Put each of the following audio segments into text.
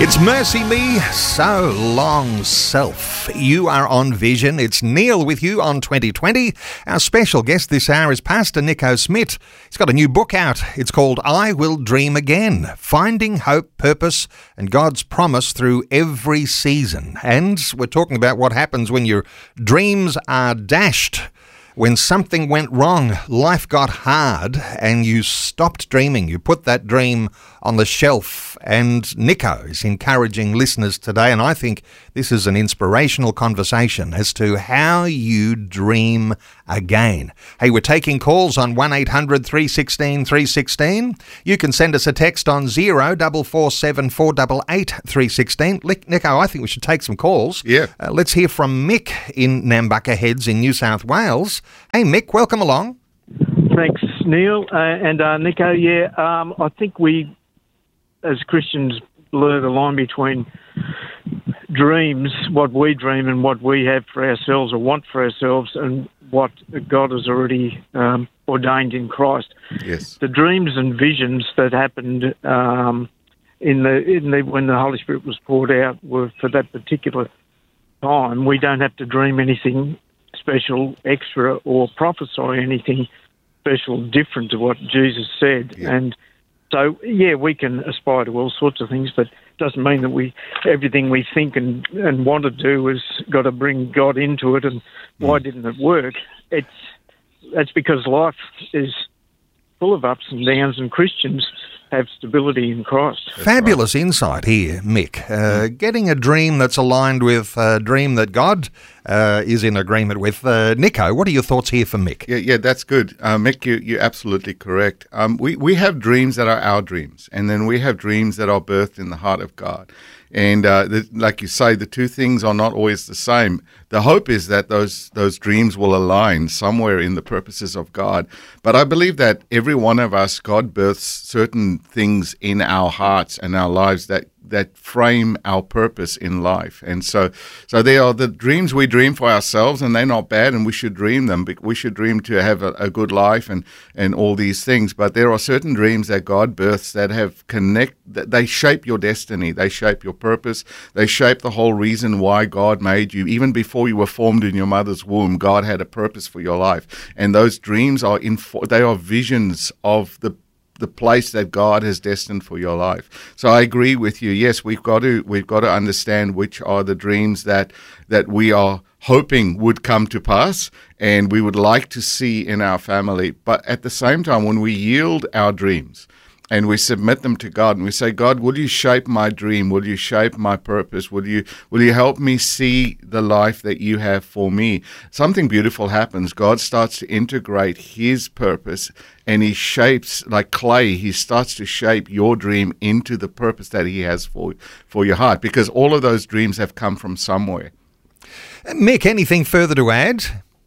It's Mercy Me, So Long Self. You are on Vision. It's Neil with you on 2020. Our special guest this hour is Pastor Nico Smith. He's got a new book out. It's called I Will Dream Again, Finding Hope, Purpose and God's Promise Through Every Season. And we're talking about what happens when your dreams are dashed. When something went wrong, life got hard and you stopped dreaming. You put that dream on the shelf. And Nico is encouraging listeners today, and I think this is an inspirational conversation as to how you dream again. Hey, we're taking calls on 1800 316 316. You can send us a text on 0447 488 316. Nico, I think we should take some calls. Yeah. Let's hear from Mick in Nambucca Heads in New South Wales. Hey, Mick, welcome along. Thanks, Neil and Nico. I think we, as Christians, blur the line between dreams, what we dream and what we have for ourselves or want for ourselves, and what God has already ordained in Christ. Yes. The dreams and visions that happened when the Holy Spirit was poured out were for that particular time. We don't have to dream anything special, extra, or prophesy anything special, different to what Jesus said. Yeah. And so, we can aspire to all sorts of things, but it doesn't mean that everything we think and want to do has got to bring God into it. And why didn't it work? That's because life is full of ups and downs, and Christians have stability in Christ. Fabulous insight here, Mick. Getting a dream that's aligned with a dream that God is in agreement with. Nico, what are your thoughts here for Mick? Yeah, that's good. Mick, you're absolutely correct. We have dreams that are our dreams, and then we have dreams that are birthed in the heart of God. And like you say, the two things are not always the same. The hope is that those dreams will align somewhere in the purposes of God. But I believe that every one of us, God births certain things in our hearts and our lives that frame our purpose in life. And so they are the dreams we dream for ourselves, and they're not bad, and we should dream them. We should dream to have a good life and all these things. But there are certain dreams that God births that they shape your destiny. They shape your purpose. They shape the whole reason why God made you. Even before you were formed in your mother's womb, God had a purpose for your life. And those dreams are visions of the place that God has destined for your life. So I agree with you. Yes, we've got to understand which are the dreams that we are hoping would come to pass and we would like to see in our family. But at the same time, when we yield our dreams and we submit them to God and we say, God, will you shape my dream? Will you shape my purpose? Will you help me see the life that you have for me? Something beautiful happens. God starts to integrate his purpose, and he shapes, like clay, he starts to shape your dream into the purpose that he has for your heart, because all of those dreams have come from somewhere. Mick, anything further to add?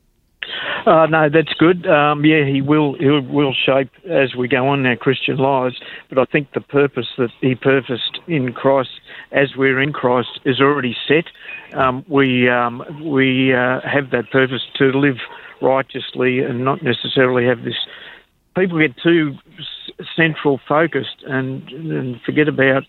No, that's good. He will shape as we go on our Christian lives. But I think the purpose that he purposed in Christ, as we're in Christ, is already set. We have that purpose to live righteously and not necessarily have this. People get too central focused and forget about.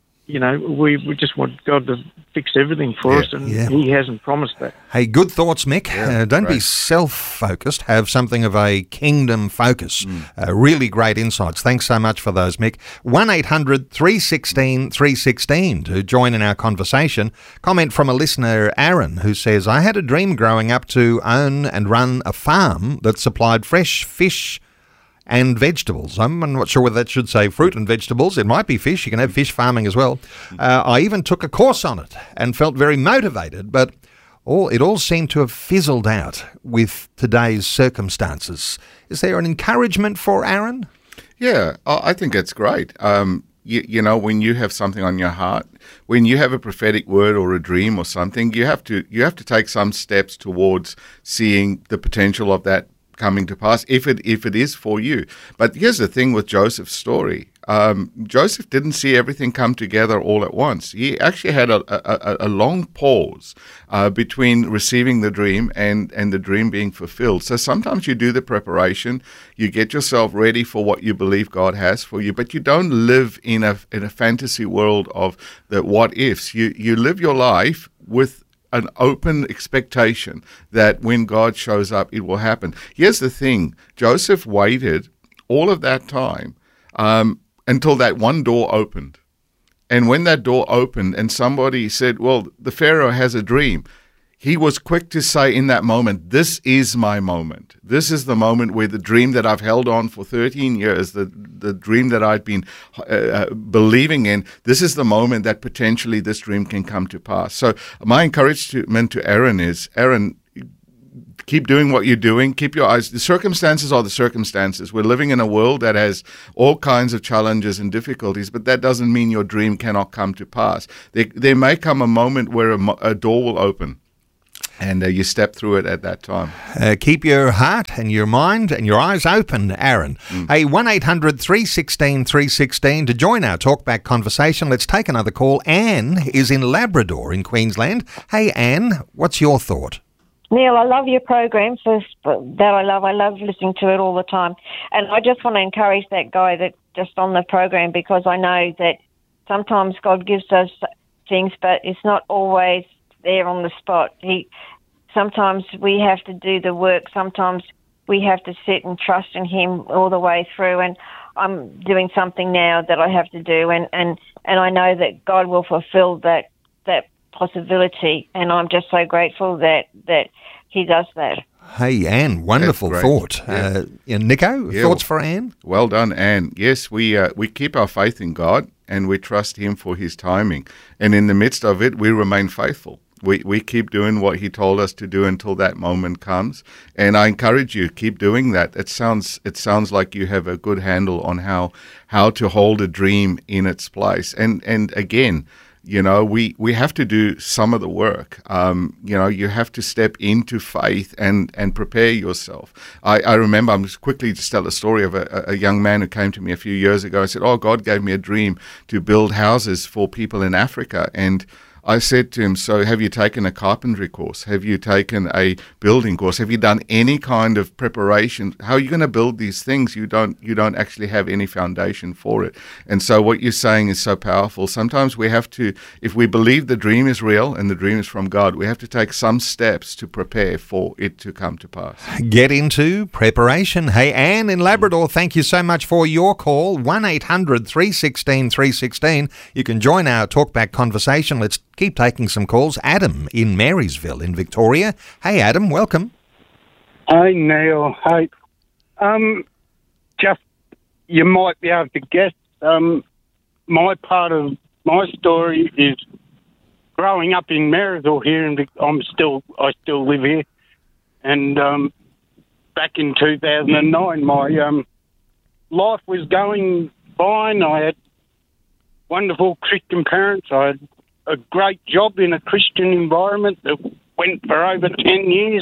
We just want God to fix everything for us, and he hasn't promised that. Hey, good thoughts, Mick. Don't great. be self-focused. Have something of a kingdom focus. Really great insights. Thanks so much for those, Mick. 1800 316 316 to join in our conversation. Comment from a listener, Aaron, who says, I had a dream growing up to own and run a farm that supplied fresh fish and vegetables. I'm not sure whether that should say fruit and vegetables. It might be fish. You can have fish farming as well. I even took a course on it and felt very motivated, but it all seemed to have fizzled out with today's circumstances. Is there an encouragement for Aaron? Yeah, I think that's great. When you have something on your heart, when you have a prophetic word or a dream or something, you have to take some steps towards seeing the potential of that coming to pass if it is for you. But here's the thing with Joseph's story. Joseph didn't see everything come together all at once. He actually had a long pause between receiving the dream and the dream being fulfilled. So sometimes you do the preparation, you get yourself ready for what you believe God has for you, but you don't live in a fantasy world of the what ifs. You live your life with an open expectation that when God shows up, it will happen. Here's the thing. Joseph waited all of that time until that one door opened. And when that door opened and somebody said, well, the Pharaoh has a dream, he was quick to say in that moment, this is my moment. This is the moment where the dream that I've held on for 13 years, the dream that I've been believing in, this is the moment that potentially this dream can come to pass. So my encouragement to Aaron is, Aaron, keep doing what you're doing. Keep your eyes. The circumstances are the circumstances. We're living in a world that has all kinds of challenges and difficulties, but that doesn't mean your dream cannot come to pass. There may come a moment where a door will open, and you step through it at that time. Keep your heart and your mind and your eyes open, Aaron. Hey, 1-800-316-316 to join our talkback conversation. Let's take another call. Anne is in Labrador in Queensland. Hey, Anne, what's your thought? Neil, I love your program. First, that I love listening to it all the time. And I just want to encourage that guy that just on the program, because I know that sometimes God gives us things, but it's not always there on the spot. Sometimes we have to do the work. Sometimes we have to sit and trust in Him all the way through. And I'm doing something now that I have to do, and I know that God will fulfill that possibility, and I'm just so grateful that He does that. Hey, Anne, wonderful thought. Yeah. Nico, thoughts for Anne? Well done, Anne. Yes, we keep our faith in God, and we trust Him for His timing. And in the midst of it, we remain faithful. We keep doing what He told us to do until that moment comes. And I encourage you, keep doing that. It sounds like you have a good handle on how to hold a dream in its place. And again, you know, we have to do some of the work. You have to step into faith and prepare yourself. I remember, I'm just quickly just tell a story of a young man who came to me a few years ago and said, God gave me a dream to build houses for people in Africa. And I said to him, so have you taken a carpentry course? Have you taken a building course? Have you done any kind of preparation? How are you going to build these things? You don't actually have any foundation for it. And so what you're saying is so powerful. Sometimes we have to, if we believe the dream is real and the dream is from God, we have to take some steps to prepare for it to come to pass. Get into preparation. Hey, Anne in Labrador, thank you so much for your call. 1-800-316-316. You can join our talkback conversation. Let's keep taking some calls. Adam in Marysville in Victoria. Hey, Adam, welcome. Hi, Neil. Hi. Just, you might be able to guess, my part of my story is growing up in Marysville here, and I still live here. And back in 2009, my life was going fine. I had wonderful Christian parents. I had a great job in a Christian environment that went for over 10 years.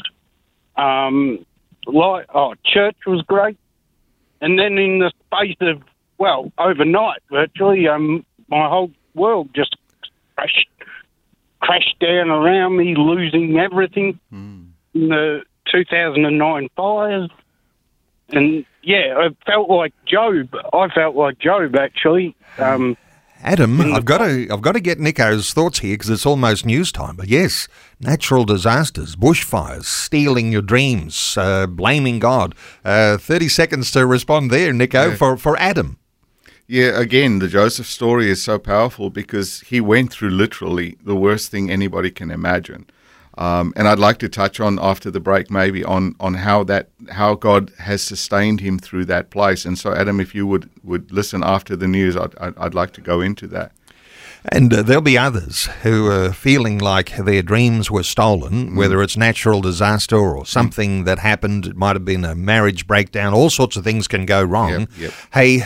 Church was great. And then in the space of, overnight, virtually, my whole world just crashed down around me, losing everything in the 2009 fires. And, I felt like Job. Actually. Adam, I've got to get Nico's thoughts here because it's almost news time. But yes, natural disasters, bushfires, stealing your dreams, blaming God. 30 seconds to respond there, Nico, for Adam. Yeah, again, the Joseph story is so powerful because he went through literally the worst thing anybody can imagine. And I'd like to touch on after the break maybe on how God has sustained him through that place. And so, Adam, if you would listen after the news, I'd like to go into that. And there'll be others who are feeling like their dreams were stolen, whether it's natural disaster or something that happened. It might have been a marriage breakdown. All sorts of things can go wrong. Yep. Hey,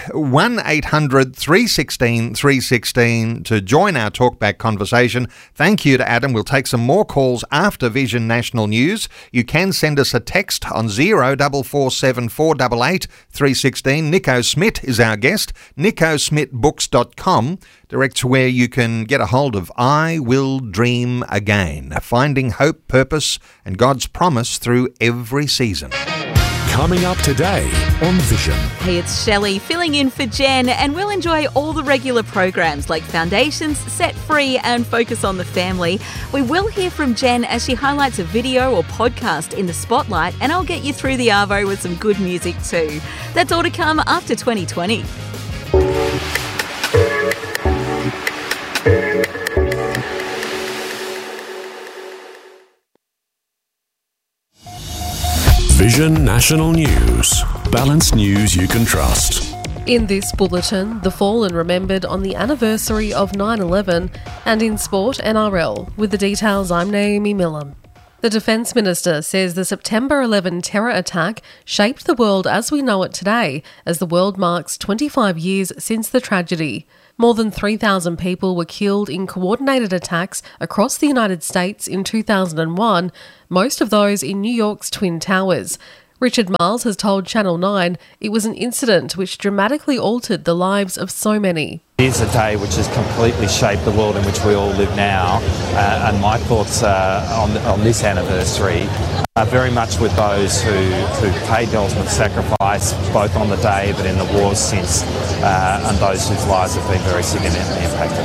1-800-316-316 to join our talkback conversation. Thank you to Adam. We'll take some more calls after Vision National News. You can send us a text on 0447 488 316. Nico Smith is our guest. nicosmithbooks.com directs where you can get a hold of I Will Dream Again, finding hope, purpose and God's promise through every season. Coming up today on Vision. Hey, it's Shelley filling in for Jen, and we'll enjoy all the regular programs like Foundations, Set Free and Focus on the Family. We will hear from Jen as she highlights a video or podcast in the spotlight, and I'll get you through the arvo with some good music too. That's all to come after 2020. Vision National News. Balanced news you can trust. In this bulletin, the fallen remembered on the anniversary of 9/11, and in sport, NRL. With the details, I'm Naomi Millam. The Defence Minister says the September 11 terror attack shaped the world as we know it today, as the world marks 25 years since the tragedy. More than 3,000 people were killed in coordinated attacks across the United States in 2001, most of those in New York's Twin Towers. Richard Miles has told Channel 9 it was an incident which dramatically altered the lives of so many. It is a day which has completely shaped the world in which we all live now, and my thoughts on this anniversary are very much with those who paid the ultimate sacrifice, both on the day but in the wars since, and those whose lives have been very significantly impacted.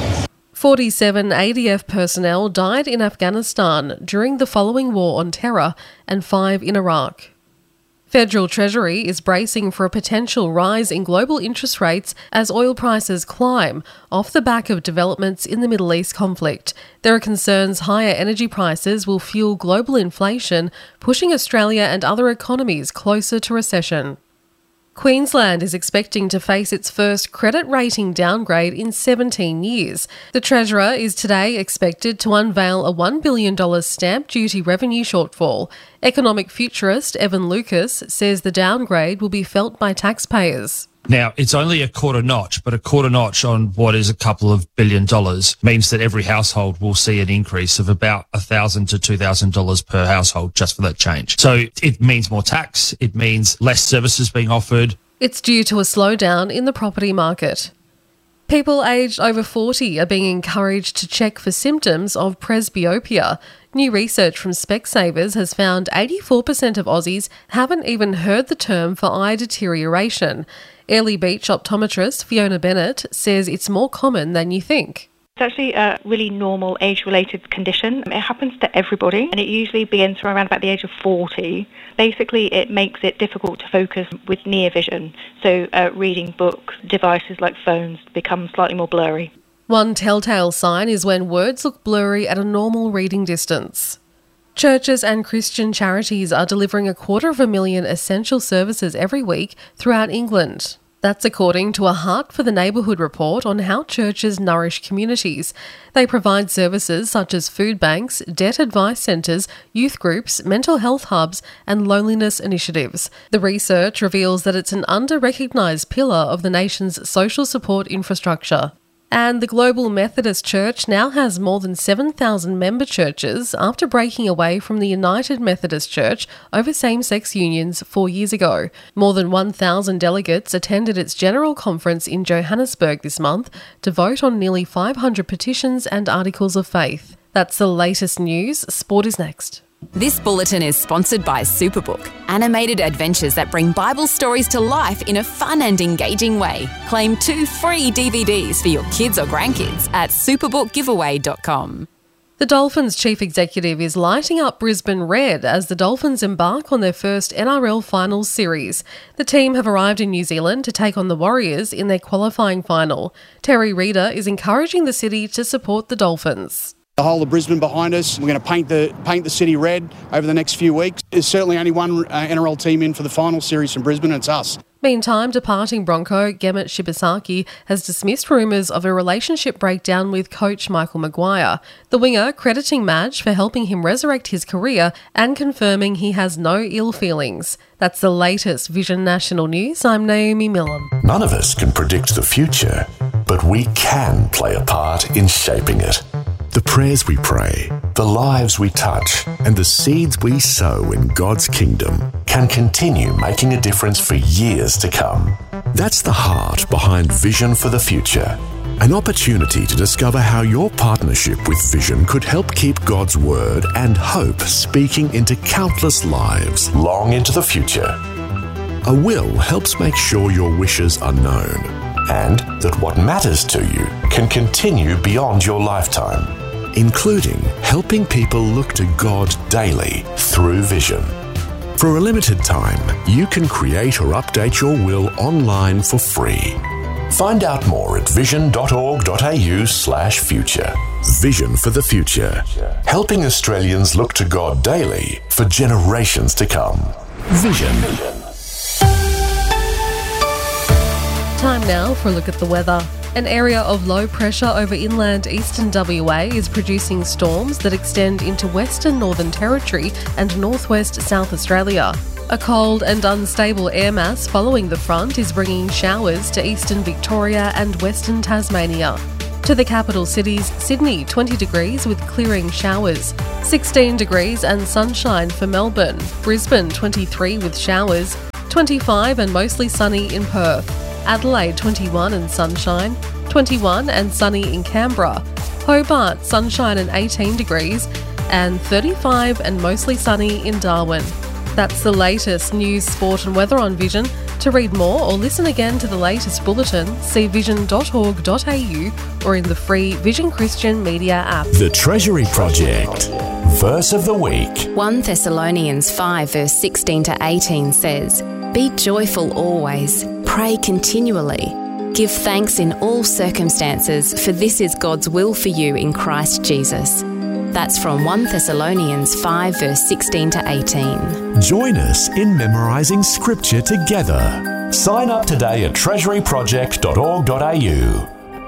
47 ADF personnel died in Afghanistan during the following war on terror, and 5 in Iraq. Federal Treasury is bracing for a potential rise in global interest rates as oil prices climb off the back of developments in the Middle East conflict. There are concerns higher energy prices will fuel global inflation, pushing Australia and other economies closer to recession. Queensland is expecting to face its first credit rating downgrade in 17 years. The Treasurer is today expected to unveil a $1 billion stamp duty revenue shortfall. Economic futurist Evan Lucas says the downgrade will be felt by taxpayers. Now, it's only a quarter notch, but a quarter notch on what is a couple of $1 billion means that every household will see an increase of about $1,000 to $2,000 per household just for that change. So it means more tax, it means less services being offered. It's due to a slowdown in the property market. People aged over 40 are being encouraged to check for symptoms of presbyopia. New research from Specsavers has found 84% of Aussies haven't even heard the term for eye deterioration. Airlie Beach optometrist Fiona Bennett says it's more common than you think. It's actually a really normal age-related condition. It happens to everybody, and it usually begins from around about the age of 40. Basically, it makes it difficult to focus with near vision, so reading books, devices like phones become slightly more blurry. One telltale sign is when words look blurry at a normal reading distance. Churches and Christian charities are delivering 250,000 essential services every week throughout England. That's according to a Heart for the Neighbourhood report on how churches nourish communities. They provide services such as food banks, debt advice centres, youth groups, mental health hubs and loneliness initiatives. The research reveals that it's an under-recognised pillar of the nation's social support infrastructure. And the Global Methodist Church now has more than 7,000 member churches after breaking away from the United Methodist Church over same-sex unions 4 years ago. More than 1,000 delegates attended its general conference in Johannesburg this month to vote on nearly 500 petitions and articles of faith. That's the latest news. Sport is next. This bulletin is sponsored by Superbook, animated adventures that bring Bible stories to life in a fun and engaging way. Claim 2 free DVDs for your kids or grandkids at superbookgiveaway.com. The Dolphins' chief executive is lighting up Brisbane red as the Dolphins embark on their first NRL Finals series. The team have arrived in New Zealand to take on the Warriors in their qualifying final. Terry Reader is encouraging the city to support the Dolphins. The whole of Brisbane behind us. We're going to paint the city red over the next few weeks. There's certainly only one NRL team in for the final series from Brisbane, and it's us. Meantime, departing Bronco Gemmet Shibasaki has dismissed rumours of a relationship breakdown with coach Michael Maguire. The winger crediting Madge for helping him resurrect his career and confirming he has no ill feelings. That's the latest Vision National News. I'm Naomi Millam. None of us can predict the future, but we can play a part in shaping it. The prayers we pray, the lives we touch, and the seeds we sow in God's kingdom can continue making a difference for years to come. That's the heart behind Vision for the Future. An opportunity to discover how your partnership with Vision could help keep God's word and hope speaking into countless lives long into the future. A will helps make sure your wishes are known and that what matters to you can continue beyond your lifetime, including helping people look to God daily through Vision. For a limited time, you can create or update your will online for free. Find out more at vision.org.au/future. Vision for the Future, helping Australians look to God daily for generations to come. Vision. Time now for a look at the weather. An area of low pressure over inland eastern WA is producing storms that extend into Western Northern Territory and northwest South Australia. A cold and unstable air mass following the front is bringing showers to eastern Victoria and western Tasmania. To the capital cities, Sydney 20 degrees with clearing showers, 16 degrees and sunshine for Melbourne, Brisbane 23 with showers, 25 and mostly sunny in Perth, Adelaide 21 and sunshine, 21 and sunny in Canberra, Hobart sunshine and 18 degrees, and 35 and mostly sunny in Darwin. That's the latest news, sport and weather on Vision. To read more or listen again to the latest bulletin, see vision.org.au or in the free Vision Christian Media app. The Treasury Project. Verse of the week. 1 Thessalonians 5 verse 16 to 18 says, "Be joyful always, pray continually. Give thanks in all circumstances, for this is God's will for you in Christ Jesus." That's from 1 Thessalonians 5 verse 16 to 18. Join us in memorising scripture together. Sign up today at treasuryproject.org.au.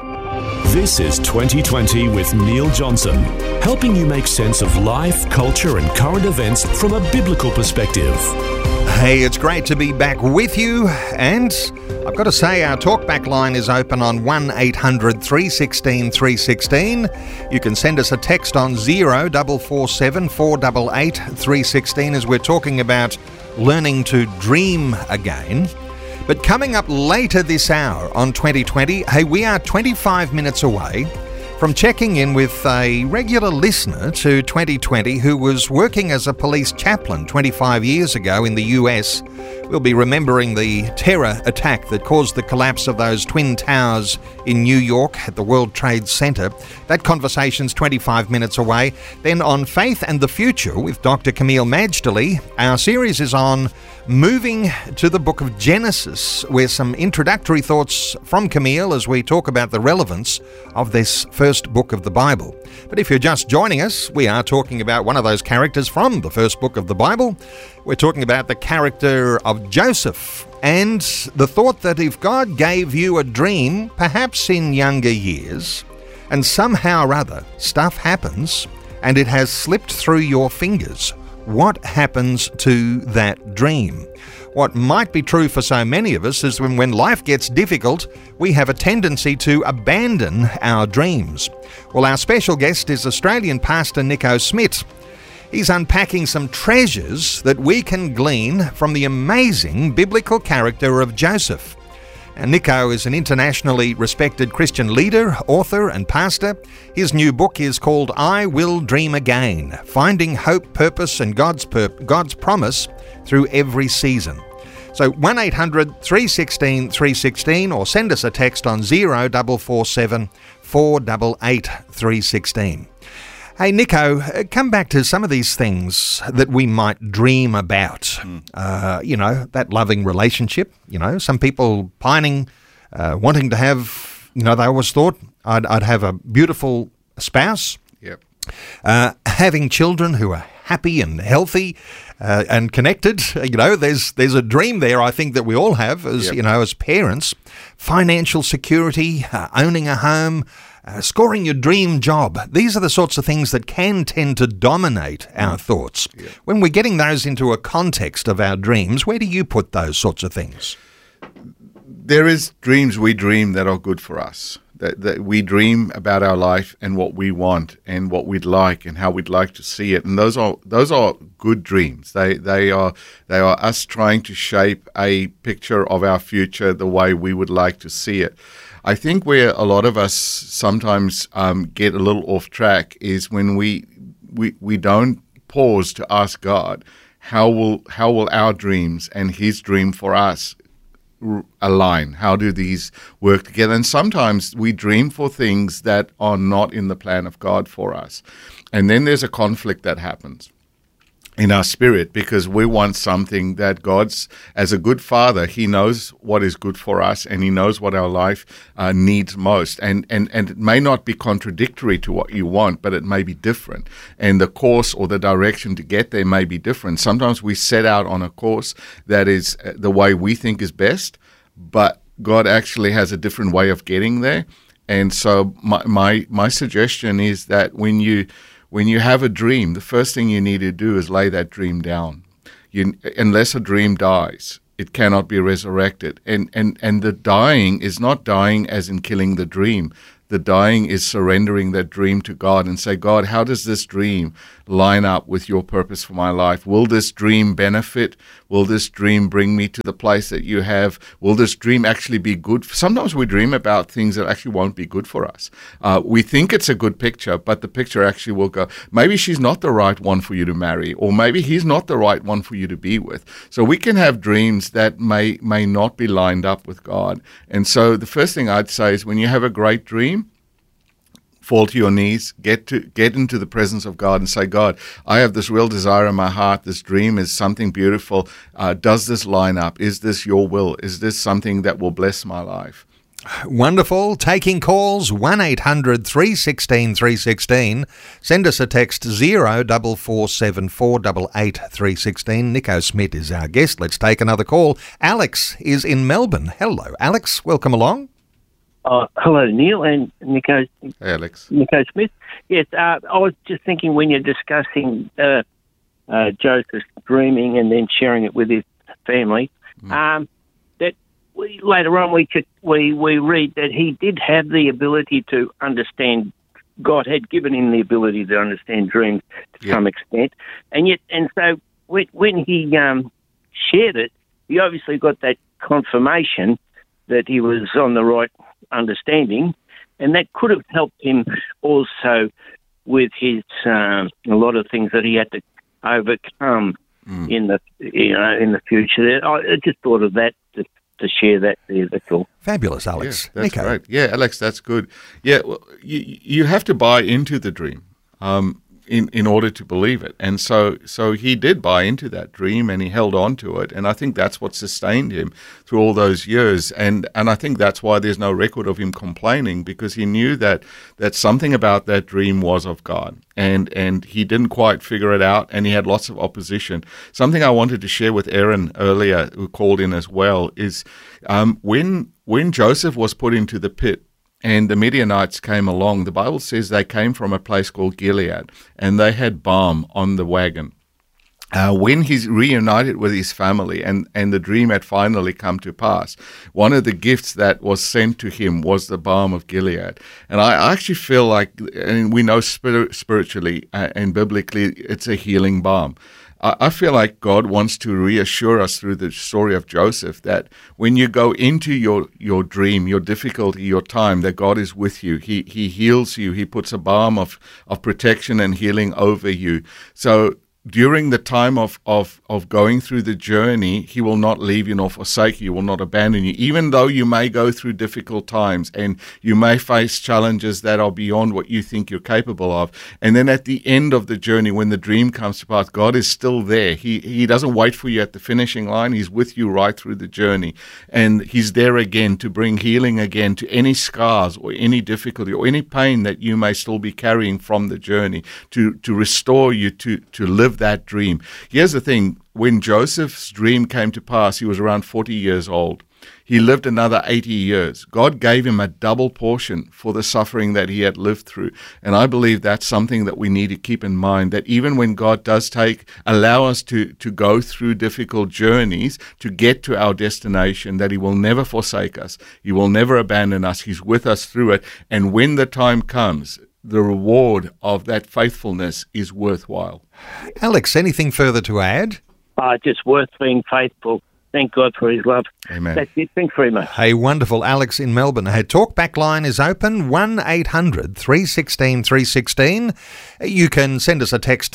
This is 2020 with Neil Johnson, helping you make sense of life, culture and current events from a biblical perspective. Hey, it's great to be back with you, and I've got to say our talkback line is open on 1800 316 316. You can send us a text on 0447 488 316 as we're talking about learning to dream again. But coming up later this hour on 2020, hey, we are 25 minutes away from checking in with a regular listener to 2020 who was working as a police chaplain 25 years ago in the US. We'll be remembering the terror attack that caused the collapse of those Twin Towers in New York at the World Trade Center. That conversation's 25 minutes away. Then on Faith and the Future with Dr. Camille Majdali, our series is on moving to the book of Genesis, where some introductory thoughts from Camille as we talk about the relevance of this first book of the Bible. But if you're just joining us, we are talking about one of those characters from the first book of the Bible. We're talking about the character of Joseph, and the thought that if God gave you a dream, perhaps in younger years, and somehow or other stuff happens and it has slipped through your fingers, what happens to that dream? What might be true for so many of us is when life gets difficult, we have a tendency to abandon our dreams. Well, our special guest is Australian pastor Nico Smith. He's unpacking some treasures that we can glean from the amazing biblical character of Joseph. And Nico is an internationally respected Christian leader, author and pastor. His new book is called I Will Dream Again, Finding Hope, Purpose and God's Promise Through Every Season. So 1800 316 316 or send us a text on 0447 488 316. Hey, Nico, come back to some of these things that we might dream about. That loving relationship. Some people pining, wanting to have, they always thought I'd have a beautiful spouse. Yep. Having children who are happy and healthy. and connected. There's a dream there, I think, that we all have as, as parents. Financial security, owning a home, scoring your dream job. These are the sorts of things that can tend to dominate our thoughts. Yeah. When we're getting those into a context of our dreams, where do you put those sorts of things? There is dreams we dream that are good for us. That we dream about our life and what we want and what we'd like and how we'd like to see it, and those are good dreams. They are us trying to shape a picture of our future the way we would like to see it. I think where a lot of us sometimes get a little off track is when we don't pause to ask God, how will our dreams and His dream for us align? How do these work together? And sometimes we dream for things that are not in the plan of God for us. And then there's a conflict that happens in our spirit because we want something that God's, as a good father, He knows what is good for us and He knows what our life needs most. And it may not be contradictory to what you want, but it may be different. And the course or the direction to get there may be different. Sometimes we set out on a course that is the way we think is best, but God actually has a different way of getting there. And so my suggestion is that when you have a dream, the first thing you need to do is lay that dream down. Unless a dream dies, it cannot be resurrected. And the dying is not dying as in killing the dream. The dying is surrendering that dream to God and say, God, how does this dream line up with your purpose for my life? Will this dream benefit? Will this dream bring me to the place that you have? Will this dream actually be good? Sometimes we dream about things that actually won't be good for us. We think it's a good picture, but the picture actually will go, maybe she's not the right one for you to marry, or maybe he's not the right one for you to be with. So we can have dreams that may not be lined up with God. And so the first thing I'd say is when you have a great dream, fall to your knees, get into the presence of God and say, God, I have this real desire in my heart. This dream is something beautiful. Does this line up? Is this your will? Is this something that will bless my life? Wonderful. Taking calls, 1800 316 316. Send us a text 0447 316. Nico Smith is our guest. Let's take another call. Alex is in Melbourne. Hello, Alex. Welcome along. Hello, Neil and Nico. Hey, Alex. Nico Smith. Yes, I was just thinking when you're discussing Joseph's dreaming and then sharing it with his family, that later on we read that he did have the ability to understand. God had given him the ability to understand dreams to some extent, and so when he shared it, he obviously got that confirmation that he was on the right understanding, and that could have helped him also with his a lot of things that he had to overcome in the future. I just thought of that to share that there. That's all. Fabulous, Alex. Yeah, that's Nico. right. Yeah, Alex, that's good. Yeah, well, you have to buy into the dream. In order to believe it. And so he did buy into that dream and he held on to it. And I think that's what sustained him through all those years. And I think that's why there's no record of him complaining, because he knew that something about that dream was of God. And he didn't quite figure it out, and he had lots of opposition. Something I wanted to share with Aaron earlier, who called in as well, is when Joseph was put into the pit, and the Midianites came along, the Bible says they came from a place called Gilead, and they had balm on the wagon. When he's reunited with his family and the dream had finally come to pass, one of the gifts that was sent to him was the balm of Gilead. And I actually feel like, and we know spiritually and biblically, it's a healing balm. I feel like God wants to reassure us through the story of Joseph that when you go into your dream, your difficulty, your time, that God is with you. He heals you. He puts a balm of protection and healing over you. So during the time of going through the journey, he will not leave you nor forsake you, will not abandon you, even though you may go through difficult times and you may face challenges that are beyond what you think you're capable of. And then at the end of the journey, when the dream comes to pass, God is still there. He doesn't wait for you at the finishing line. He's with you right through the journey. And he's there again to bring healing again to any scars or any difficulty or any pain that you may still be carrying from the journey, to restore you to live live that dream. Here's the thing. When Joseph's dream came to pass, he was around 40 years old. He lived another 80 years. God gave him a double portion for the suffering that he had lived through. And I believe that's something that we need to keep in mind, that even when God does allow us to go through difficult journeys to get to our destination, that he will never forsake us. He will never abandon us. He's with us through it. And when the time comes, the reward of that faithfulness is worthwhile. Alex, anything further to add? Just worth being faithful. Thank God for his love. Amen. That's it. Thanks very much. Hey, wonderful. Alex in Melbourne. Hey, Talkback line is open, 1-800-316 316. You can send us a text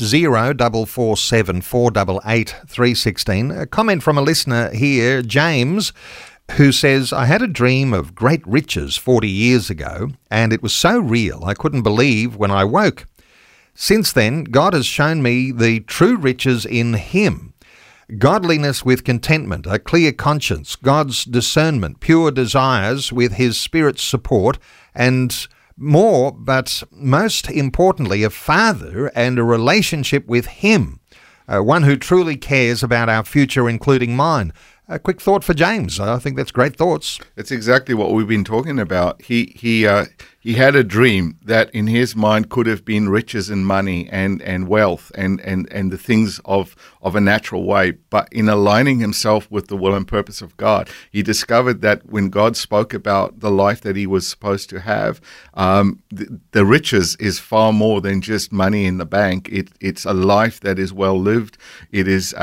0447 488 316. A comment from a listener here, James, who says, I had a dream of great riches 40 years ago, and it was so real I couldn't believe when I woke. Since then, God has shown me the true riches in him. Godliness with contentment, a clear conscience, God's discernment, pure desires with his Spirit's support, and more, but most importantly, a Father and a relationship with him, one who truly cares about our future, including mine. A quick thought for James. I think that's great thoughts. It's exactly what we've been talking about. He had a dream that in his mind could have been riches and money and wealth and the things of a natural way. But in aligning himself with the will and purpose of God, he discovered that when God spoke about the life that he was supposed to have, the riches is far more than just money in the bank. It's a life that is well lived. It is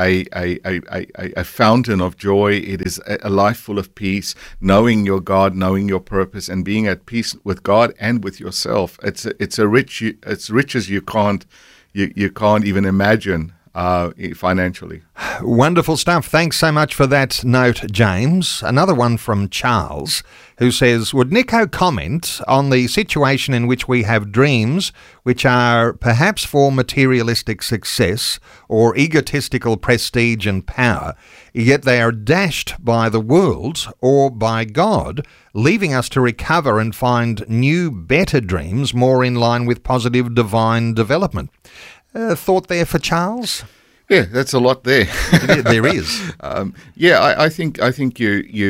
a fountain of joy. It is a life full of peace, knowing your God, knowing your purpose, and being at peace with God and with yourself. It's riches you can't even imagine financially. Wonderful stuff. Thanks so much for that note, James. Another one from Charles, who says, would Nico comment on the situation in which we have dreams which are perhaps for materialistic success or egotistical prestige and power, yet they are dashed by the world or by God, leaving us to recover and find new, better dreams more in line with positive divine development? Thought there for Charles? Yeah, that's a lot there. There is. I think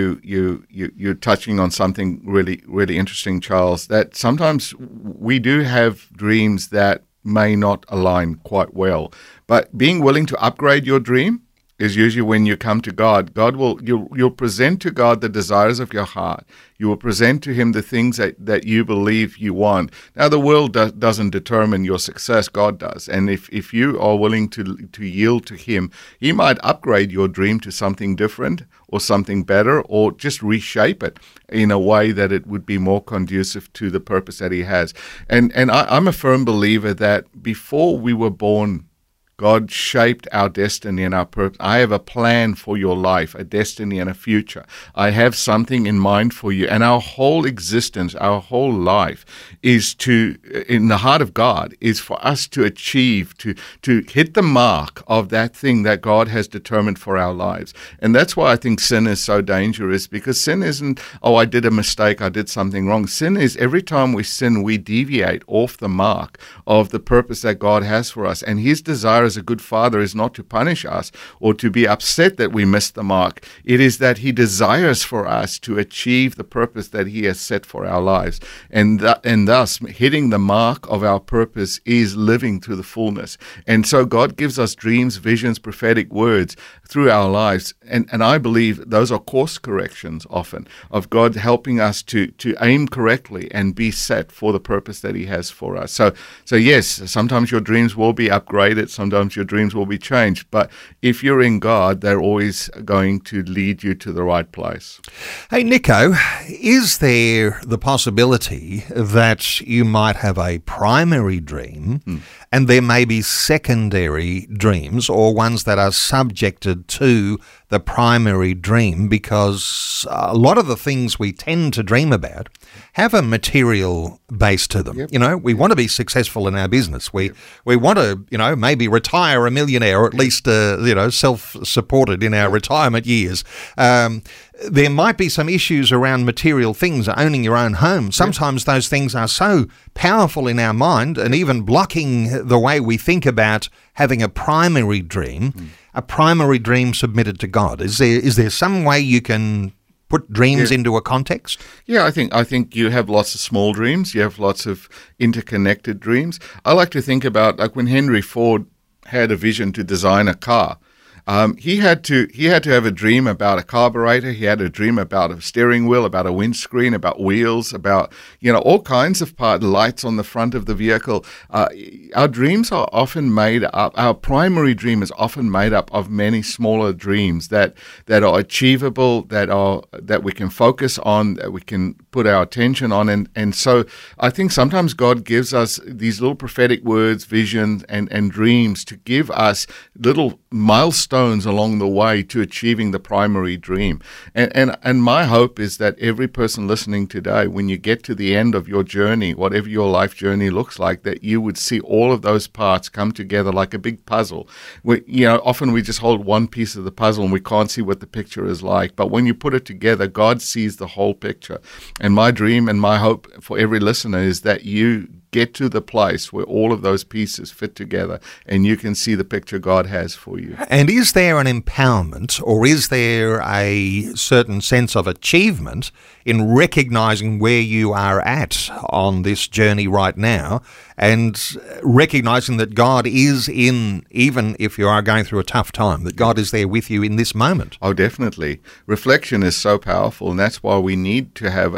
you're touching on something really, really interesting, Charles, that sometimes we do have dreams that may not align quite well. But being willing to upgrade your dream is usually when you come to God. You'll present to God the desires of your heart. You will present to him the things that you believe you want. Now, the world doesn't determine your success. God does. And if you are willing to yield to him, he might upgrade your dream to something different or something better, or just reshape it in a way that it would be more conducive to the purpose that he has. And I'm a firm believer that before we were born, God shaped our destiny and our purpose. I have a plan for your life, a destiny and a future. I have something in mind for you. And our whole existence, our whole life is in the heart of God, is for us to achieve, to hit the mark of that thing that God has determined for our lives. And that's why I think sin is so dangerous, because sin isn't, I did a mistake, I did something wrong. Sin is every time we sin, we deviate off the mark of the purpose that God has for us. And his desire as a good father is not to punish us or to be upset that we missed the mark. It is that he desires for us to achieve the purpose that he has set for our lives. And thus, hitting the mark of our purpose is living to the fullness. And so God gives us dreams, visions, prophetic words through our lives. And I believe those are course corrections often of God helping us to aim correctly and be set for the purpose that he has for us. So yes, sometimes your dreams will be upgraded, sometimes your dreams will be changed. But if you're in God, they're always going to lead you to the right place. Hey, Nico, is there the possibility that you might have a primary dream and there may be secondary dreams or ones that are subjected to the primary dream, because a lot of the things we tend to dream about have a material base to them. Yep. You know, we want to be successful in our business. We want to, you know, maybe retire a millionaire, or at least, self-supported in our retirement years. There might be some issues around material things, owning your own home. Sometimes those things are so powerful in our mind and even blocking the way we think about having a primary dream, a primary dream submitted to God. Is there some way you can put dreams into a context? Yeah, I think you have lots of small dreams. You have lots of interconnected dreams. I like to think about, like, when Henry Ford had a vision to design a car. He had to have a dream about a carburetor. He had a dream about a steering wheel, about a windscreen, about wheels, about, you know, all kinds of lights on the front of the vehicle. Our dreams are often made up. Our primary dream is often made up of many smaller dreams that are achievable, that we can focus on, that we can put our attention on, and so I think sometimes God gives us these little prophetic words, visions, and dreams to give us little milestones along the way to achieving the primary dream. And my hope is that every person listening today, when you get to the end of your journey, whatever your life journey looks like, that you would see all of those parts come together like a big puzzle. Often we just hold one piece of the puzzle and we can't see what the picture is like. But when you put it together, God sees the whole picture. And my dream and my hope for every listener is that you get to the place where all of those pieces fit together and you can see the picture God has for you. And is there an empowerment, or is there a certain sense of achievement in recognizing where you are at on this journey right now, and recognizing that God is in, even if you are going through a tough time, that God is there with you in this moment? Oh, definitely. Reflection is so powerful, and that's why we need to have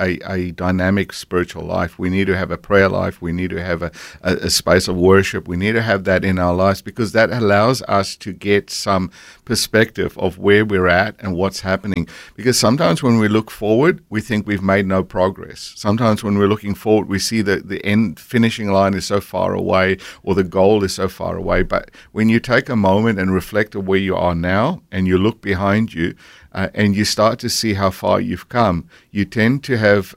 a dynamic spiritual life. We need to have a prayer life. We need to have a space of worship. We need to have that in our lives, because that allows us to get some perspective of where we're at and what's happening. Because sometimes when we look forward, we think we've made no progress. Sometimes when we're looking forward, we see that the end finishing line is so far away, or the goal is so far away. But when you take a moment and reflect on where you are now, and you look behind you, and you start to see how far you've come, you tend to have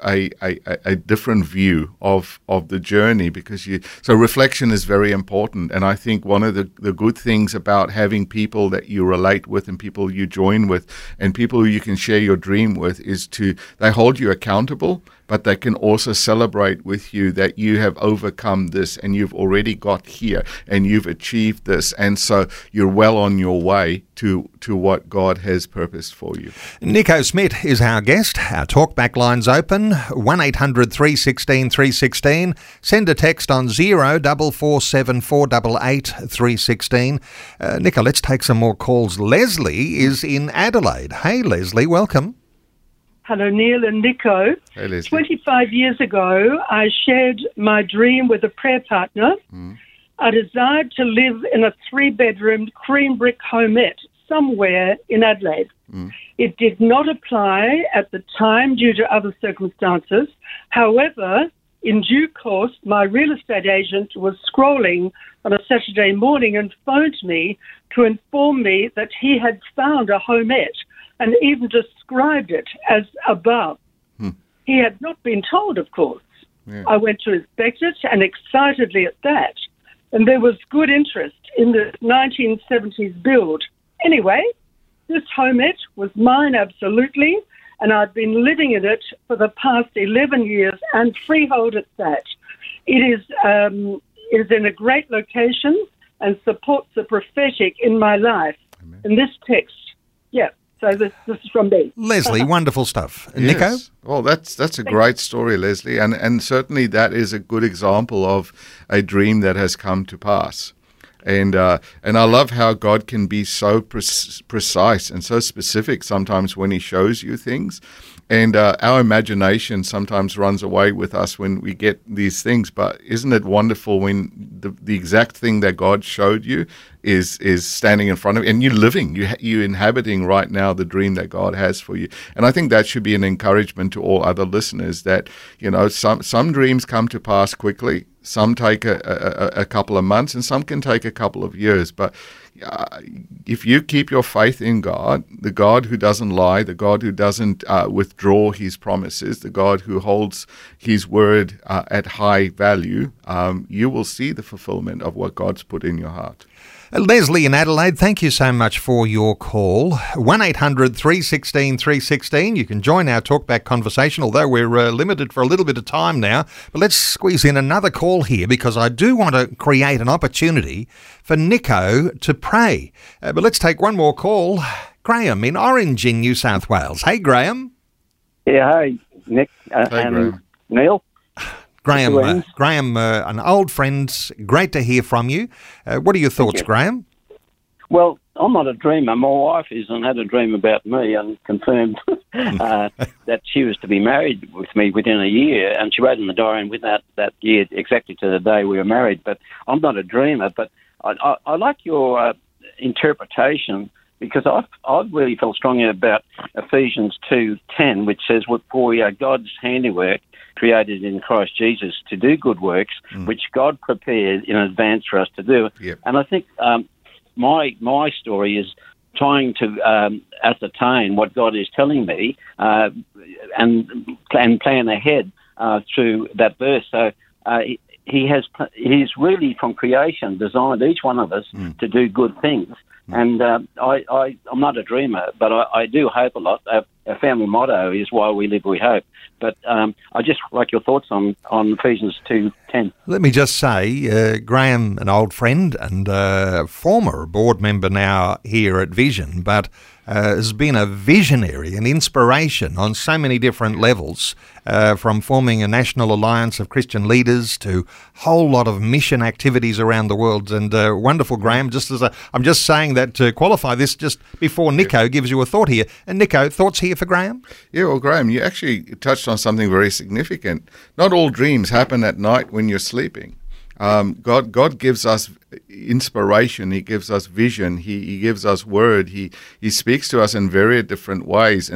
a different view of the journey, so reflection is very important. And I think one of the good things about having people that you relate with, and people you join with, and people who you can share your dream with, is they hold you accountable, but they can also celebrate with you that you have overcome this, and you've already got here, and you've achieved this, and so you're well on your way to what God has purposed for you. Nico Smith is our guest. Our talkback line's open, 1800 316 316. Send a text on 0447 488 316. Nico, let's take some more calls. Leslie is in Adelaide. Hey, Leslie, welcome. Hello, Neil and Nico. Hey, Leslie. 25 years ago, I shared my dream with a prayer partner. I desired to live in a 3-bedroom cream brick homette somewhere in Adelaide. It did not apply at the time due to other circumstances. However, in due course, my real estate agent was scrolling on a Saturday morning and phoned me to inform me that he had found a homette and even described it as above. He had not been told, of course. Yeah. I went to inspect it, and excitedly at that. And there was good interest in the 1970s build. Anyway, this homette was mine absolutely, and I've been living in it for the past 11 years, and freehold at that. It is in a great location and supports the prophetic in my life. Amen. In this text, so this is from me. Leslie, wonderful stuff. Yes. Nico? Well, that's a great story, Leslie, and certainly that is a good example of a dream that has come to pass. And I love how God can be so precise and so specific sometimes when he shows you things. And our imagination sometimes runs away with us when we get these things. But isn't it wonderful when the exact thing that God showed you is standing in front of you, and you're living, you're inhabiting right now the dream that God has for you. And I think that should be an encouragement to all other listeners that, some dreams come to pass quickly. Some take a couple of months, and some can take a couple of years. But, if you keep your faith in God, the God who doesn't lie, the God who doesn't withdraw his promises, the God who holds his word at high value, you will see the fulfillment of what God's put in your heart. Leslie in Adelaide, thank you so much for your call. 1800 316 316. You can join our talkback conversation, although we're limited for a little bit of time now. But let's squeeze in another call here, because I do want to create an opportunity for Nico to pray. But let's take one more call. Graham in Orange in New South Wales. Hey, Graham. Yeah, hey, Nick and Graham. Neil. Graham, an old friend, great to hear from you. What are your thoughts, Graham? Well, I'm not a dreamer. My wife is and had a dream about me and confirmed that she was to be married with me within a year, and she wrote in the diary and within that year, exactly to the day we were married. But I'm not a dreamer, but I like your interpretation, because I've really felt strongly about Ephesians 2:10, which says, "For we are God's handiwork, created in Christ Jesus to do good works, which God prepared in advance for us to do." Yep. And I think my story is trying to ascertain what God is telling me and plan ahead through that verse. So He's really from creation designed each one of us to do good things. And I'm not a dreamer, but I do hope a lot. Our family motto is "While we live, we hope." But I just like your thoughts on Ephesians 2:10. Let me just say, Graham, an old friend and former board member now here at Vision, but has been a visionary and inspiration on so many different levels, from forming a national alliance of Christian leaders to a whole lot of mission activities around the world. And wonderful, Graham. I'm just saying that to qualify this just before Nico gives you a thought here. And Nico, thoughts here for Graham? Yeah, well, Graham, you actually touched on something very significant. Not all dreams happen at night when you're sleeping. God gives us inspiration. He gives us vision. He gives us word. He speaks to us in very different ways.